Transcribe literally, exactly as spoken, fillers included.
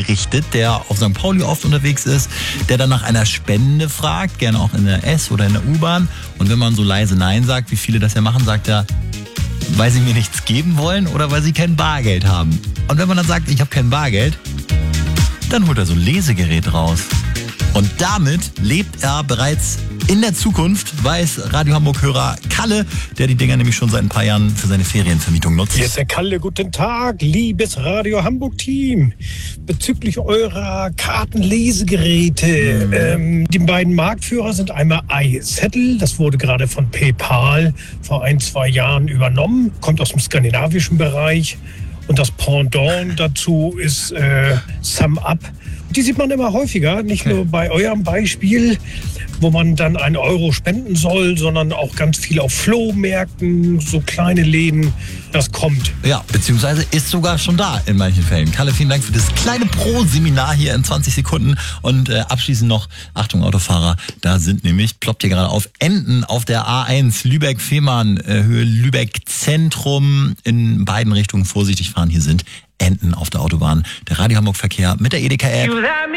richtet, der auf Sankt Pauli oft unterwegs ist, der dann nach einer Spende fragt, gerne auch in der S- oder in der U-Bahn. Und wenn man so leise Nein sagt, wie viele das ja machen, sagt er, weil sie mir nichts geben wollen oder weil sie kein Bargeld haben. Und wenn man dann sagt, ich habe kein Bargeld, dann holt er so ein Lesegerät raus. Und damit lebt er bereits in der Zukunft, weiß Radio Hamburg-Hörer Kalle, der die Dinger nämlich schon seit ein paar Jahren für seine Ferienvermietung nutzt. Hier ist der Kalle, guten Tag, liebes Radio Hamburg-Team. Bezüglich eurer Kartenlesegeräte, mhm. ähm, die beiden Marktführer sind einmal iSettle, das wurde gerade von PayPal vor ein, zwei Jahren übernommen, kommt aus dem skandinavischen Bereich. Und das Pendant dazu ist äh, SumUp. Die sieht man immer häufiger, nicht okay. nur bei eurem Beispiel, wo man dann einen Euro spenden soll, sondern auch ganz viel auf Flohmärkten, so kleine Läden, das kommt. Ja, beziehungsweise ist sogar schon da in manchen Fällen. Kalle, vielen Dank für das kleine Pro-Seminar hier in zwanzig Sekunden. Und äh, abschließend noch, Achtung Autofahrer, da sind nämlich, ploppt hier gerade auf, Enten auf der A eins, Lübeck-Fehmarn, äh, Höhe Lübeck-Zentrum, in beiden Richtungen vorsichtig fahren. Hier sind Enten auf der Autobahn. Der Radio Hamburg Verkehr mit der E D K-App.